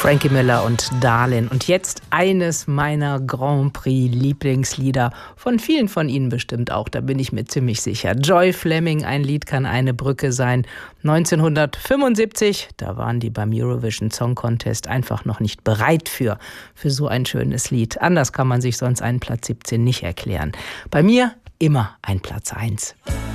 Frankie Miller und Darlin. Und jetzt eines meiner Grand Prix Lieblingslieder, von vielen von Ihnen bestimmt auch, da bin ich mir ziemlich sicher. Joy Fleming, ein Lied kann eine Brücke sein. 1975, da waren die beim Eurovision Song Contest einfach noch nicht bereit für so ein schönes Lied. Anders kann man sich sonst einen Platz 17 nicht erklären. Bei mir immer ein Platz 1.